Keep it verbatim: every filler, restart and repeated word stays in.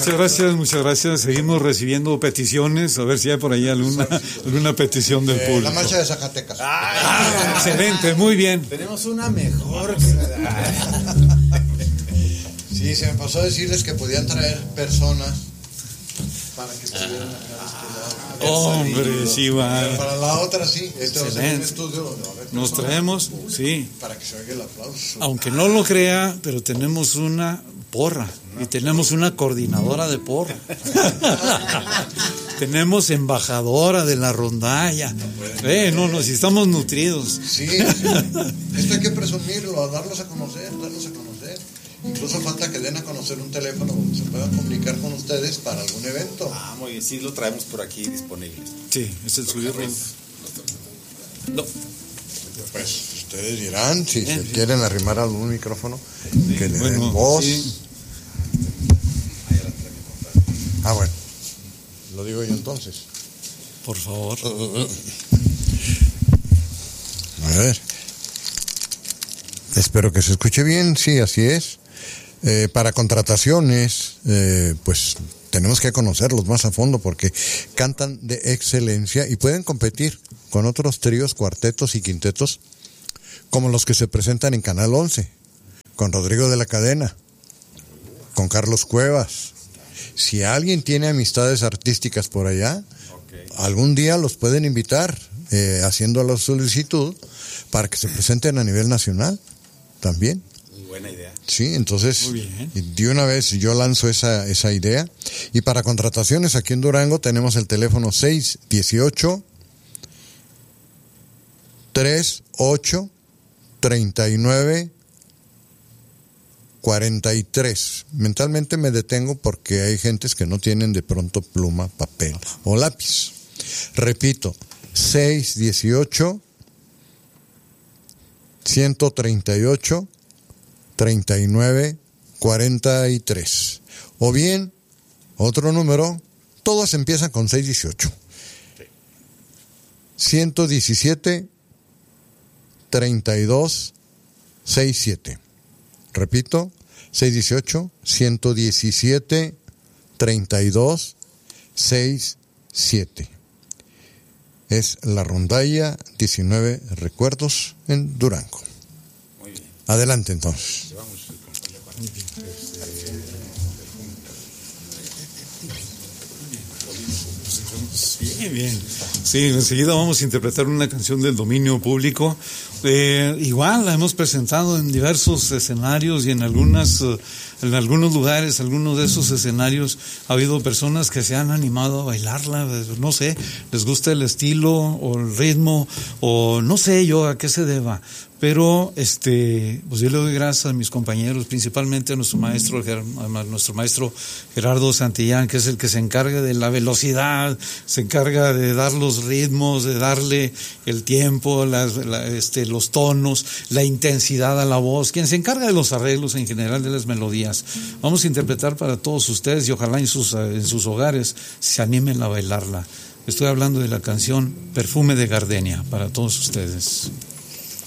Muchas gracias, muchas gracias. Seguimos recibiendo peticiones, a ver si hay por ahí alguna, alguna petición del eh, público. La marcha de Zacatecas. Ah, excelente, muy bien. Tenemos una mejor. Sí, se me pasó a decirles que podían traer personas para que estuvieran acá. Hombre, sí, va. Para la otra sí, este va a ser un Excelente. estudio. Nos traemos, sí. Para que se oiga el aplauso. Aunque no lo crea, pero tenemos una porra y tenemos una coordinadora de porra. Tenemos embajadora de la rondalla. Eh, no, no, si estamos nutridos. Sí, sí. Esto hay que presumirlo, darlos a conocer, darlos a conocer. Incluso falta que den a conocer un teléfono donde se puedan comunicar con ustedes para algún evento. Ah, muy bien, sí lo traemos por aquí disponible. Sí, es el suyo. No. Pues ustedes dirán, si Bien, se bien. quieren arrimar a algún micrófono, que le Bueno, den voz. sí. Ah, bueno. Lo digo yo entonces. Por favor. A ver. Espero que se escuche bien, sí, así es. Eh, para contrataciones, eh, pues tenemos que conocerlos más a fondo porque cantan de excelencia y pueden competir con otros tríos, cuartetos y quintetos como los que se presentan en Canal once, con Rodrigo de la Cadena, con Carlos Cuevas. Si alguien tiene amistades artísticas por allá, okay, algún día los pueden invitar eh, haciendo la solicitud para que se presenten a nivel nacional también. Buena idea. Sí, entonces de una vez yo lanzo esa, esa idea. Y para contrataciones aquí en Durango tenemos el teléfono seis dieciocho, treinta y ocho, treinta y nueve, cuarenta y tres. Mentalmente me detengo porque hay gentes que no tienen de pronto pluma, papel o lápiz. Repito, seis dieciocho, ciento treinta y ocho, treinta y nueve, cuarenta y tres. O bien, otro número, todas empiezan con seis dieciocho. ciento diecisiete, treinta y dos, sesenta y siete. Repito, seis dieciocho, ciento diecisiete, treinta y dos, sesenta y siete. Es la rondalla diecinueve Recuerdos en Durango. Muy bien. Adelante entonces. Bien, bien. Sí, enseguida vamos a interpretar una canción del dominio público. Eh, igual la hemos presentado en diversos escenarios y en algunas, uh, en algunos lugares, algunos de esos escenarios ha habido personas que se han animado a bailarla. No sé, les gusta el estilo o el ritmo o no sé yo a qué se deba. Pero este, pues yo le doy gracias a mis compañeros, principalmente a nuestro maestro, a nuestro maestro Gerardo Santillán, que es el que se encarga de la velocidad, se encarga de dar los ritmos, de darle el tiempo, las, la, este, los tonos, la intensidad a la voz, quien se encarga de los arreglos en general de las melodías. Vamos a interpretar para todos ustedes y ojalá en sus, en sus hogares se animen a bailarla. Estoy hablando de la canción Perfume de Gardenia para todos ustedes.